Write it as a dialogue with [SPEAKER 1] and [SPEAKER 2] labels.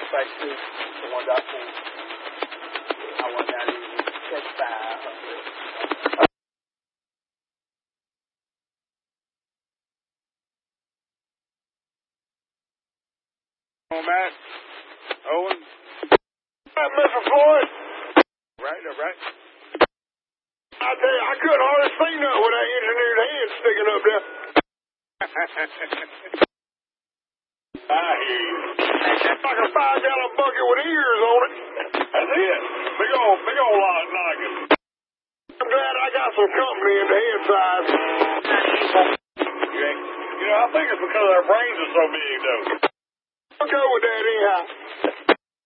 [SPEAKER 1] Site 2 to 1.4. I went down to check 500.
[SPEAKER 2] On Matt, Owen.
[SPEAKER 3] Mr. Floyd.
[SPEAKER 2] Right, all right.
[SPEAKER 3] I tell you, I couldn't hardly see nothing with that engineered hand sticking up there. I hear you. It's like a 5-gallon bucket with ears on it. That's it. Big old noggin. I'm glad I got some company in the head size.
[SPEAKER 2] You know, I think it's because our brains are so big, though.
[SPEAKER 3] I'll go with that anyhow.